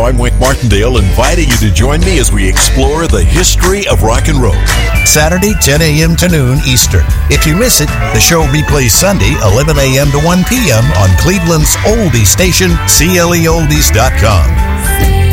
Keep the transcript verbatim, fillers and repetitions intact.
I'm Wick Martindale, inviting you to join me as we explore the history of rock and roll. Saturday, ten a.m. to noon Eastern. If you miss it, the show replays Sunday, eleven a.m. to one p.m. on Cleveland's oldie station, C L E oldies dot com.